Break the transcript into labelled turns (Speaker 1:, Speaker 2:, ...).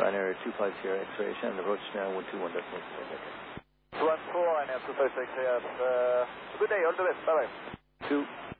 Speaker 1: Ryanair 25 Sierra X-ray, Shannon approach now 121.4.
Speaker 2: 214, Ryanair 256 here. Good day, all the best, bye bye.
Speaker 1: 2.